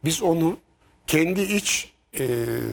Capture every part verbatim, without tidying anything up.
Biz onu kendi iç e,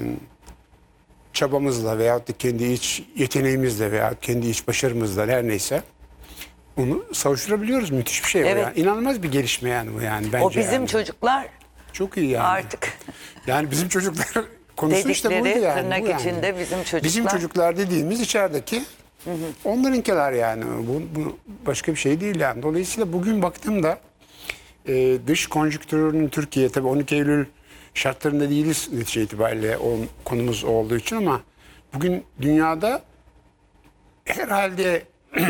çabamızla veyahut da kendi iç yeteneğimizle veya kendi iç başarımızla her neyse onu savuşturabiliyoruz. Müthiş bir şey bu Evet. yani. İnanılmaz bir gelişme yani bu yani bence. O bizim yani. çocuklar Çok iyi yani. artık Yani bizim çocuklar konusu işte dedikleri buydu yani. tırnak bu yani. içinde bizim çocuklar. Bizim çocuklar dediğimiz içerideki onlarınkiler yani. Bu, bu başka bir şey değil yani. Dolayısıyla bugün baktığımda e, dış konjüktürünün Türkiye tabii on iki Eylül şartlarında değiliz netice itibariyle o konumuz olduğu için ama bugün dünyada herhalde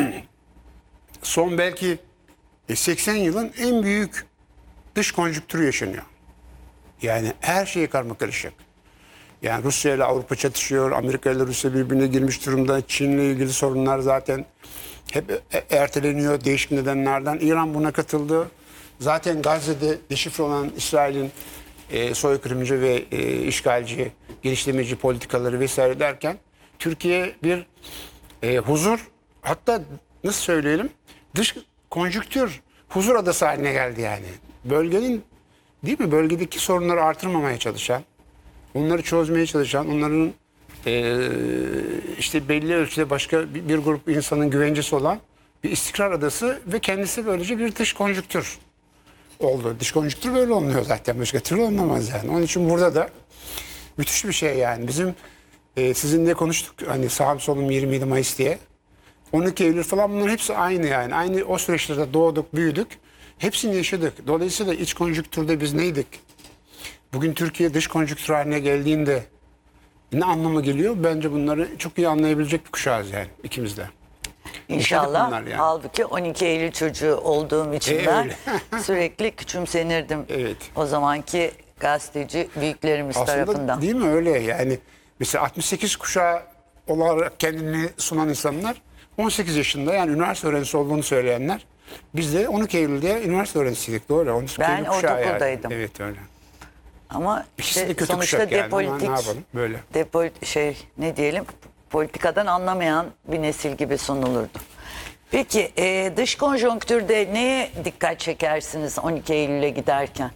son belki seksen yılın en büyük dış konjüktürü yaşanıyor. Yani her şey karmakarışık. Yani Rusya ile Avrupa çatışıyor, Amerika ile Rusya birbirine girmiş durumda. Çin'le ilgili sorunlar zaten hep erteleniyor değişik nedenlerden. İran buna katıldı. Zaten Gazze'de deşifre olan İsrail'in e, soykırımcı ve e, işgalci, geliştirmeci politikaları vesaire derken Türkiye bir e, huzur, hatta nasıl söyleyelim, dış konjüktür huzur adası haline geldi yani. Bölgenin, değil mi, bölgedeki sorunları artırmamaya çalışan, onları çözmeye çalışan, onların e, işte belli ölçüde başka bir, bir grup insanın güvencesi olan bir istikrar adası ve kendisi böylece bir dış konjüktür oldu. Dış konjüktür böyle olmuyor zaten. Başka türlü olmamaz yani. Onun için burada da müthiş bir şey yani. Bizim e, sizinle konuştuk hani sağım solum yirmi yedi Mayıs diye. on iki Eylül falan bunların hepsi aynı yani. Aynı o süreçlerde doğduk, büyüdük. Hepsini yaşadık. Dolayısıyla iç konjüktürde biz neydik? Bugün Türkiye dış konjüktür haline geldiğinde ne anlama geliyor? Bence bunları çok iyi anlayabilecek bir kuşağız yani ikimiz de. İnşallah. bunlar yani. Halbuki on iki Eylül çocuğu olduğum için E, ben öyle. sürekli küçümsenirdim. Evet. O zamanki gazeteci büyüklerimiz Aslında tarafından. değil mi öyle yani? Mesela altmış sekiz kuşağı olarak kendini sunan insanlar on sekiz yaşında yani üniversite öğrencisi olduğunu söyleyenler. Biz de on iki Eylül'de üniversite öğrencisiydik, doğru. on iki Ben Eylül kuşağı yani. ortaokuldaydım. Evet öyle. Ama İkisi de işte kötü sonuçta kuşak yani. Ama depolitik, ne yapalım böyle. depol- şey ne diyelim, politikadan anlamayan bir nesil gibi sunulurdu. Peki e, dış konjonktürde neye dikkat çekersiniz on iki Eylül'e giderken?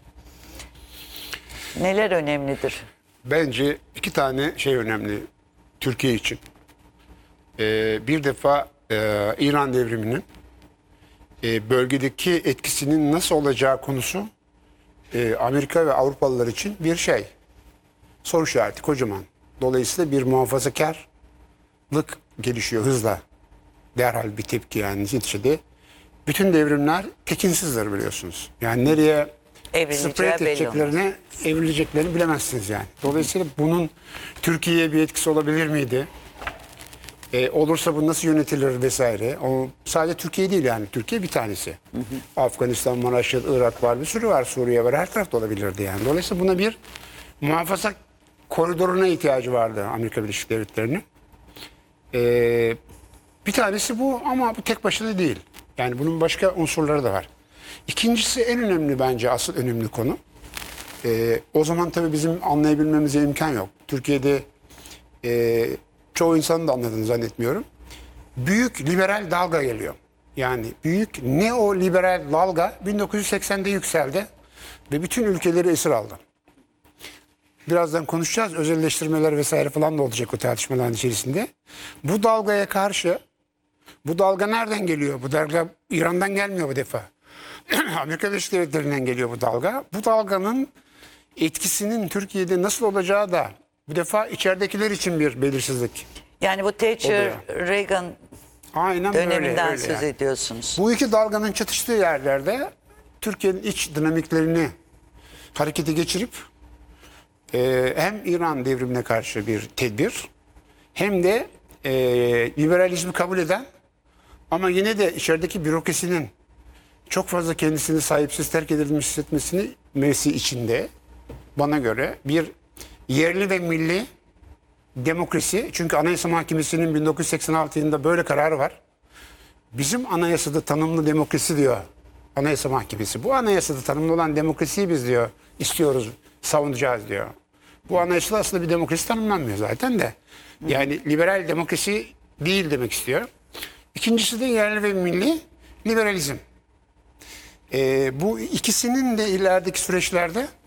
Neler önemlidir? Bence iki tane şey önemli Türkiye için. Ee, bir defa e, İran devriminin e, bölgedeki etkisinin nasıl olacağı konusu e, Amerika ve Avrupalılar için bir şey. Soru işareti kocaman. Dolayısıyla bir muhafazakarlık gelişiyor hızla. Derhal bir tepki yani neticede. Bütün devrimler tekinsizdir biliyorsunuz. Yani nereye Evrileceği spread belli edeceklerini, evrileceklerini bilemezsiniz yani. Dolayısıyla bunun Türkiye'ye bir etkisi olabilir miydi? E, olursa bu nasıl yönetilir vesaire. O sadece Türkiye değil yani. Türkiye bir tanesi. Hı hı. Afganistan, Maraş, Irak var, bir sürü var, Suriye var. Her tarafta olabilirdi yani. Dolayısıyla buna bir muhafaza koridoruna ihtiyacı vardı Amerika Birleşik Devletleri'nin. E, bir tanesi bu ama bu tek başına değil. Yani bunun başka unsurları da var. İkincisi en önemli bence asıl önemli konu. E, o zaman tabii bizim anlayabilmemize imkan yok. Türkiye'de e, çoğu insanın da anladığını zannetmiyorum. Büyük liberal dalga geliyor. Yani büyük neoliberal dalga bin dokuz yüz seksende yükseldi ve bütün ülkeleri esir aldı. Birazdan konuşacağız. Özelleştirmeler vesaire falan da olacak o tartışmaların içerisinde. Bu dalgaya karşı, bu dalga nereden geliyor? Bu dalga İran'dan gelmiyor bu defa. Amerika Birleşik Devletleri'nden geliyor bu dalga. Bu dalganın etkisinin Türkiye'de nasıl olacağı da bu defa içeridekiler için bir belirsizlik. Yani bu Thatcher, Reagan Aynen döneminden öyle, öyle söz yani. ediyorsunuz. Bu iki dalganın çatıştığı yerlerde Türkiye'nin iç dinamiklerini harekete geçirip e, hem İran devrimine karşı bir tedbir hem de e, liberalizmi kabul eden ama yine de içerideki bürokrasinin çok fazla kendisini sahipsiz terk edilmiş hissetmesini mevsi içinde bana göre bir yerli ve milli demokrasi, çünkü Anayasa Mahkemesi'nin bin dokuz yüz seksen altı yılında böyle kararı var. Bizim anayasada tanımlı demokrasi diyor Anayasa Mahkemesi. Bu anayasada tanımlı olan demokrasiyi biz diyor istiyoruz, savunacağız diyor. Bu anayasada aslında bir demokrasi tanımlanmıyor zaten de. Yani liberal demokrasi değil demek istiyor. İkincisi de yerli ve milli liberalizm. Ee, bu ikisinin de ilerideki süreçlerde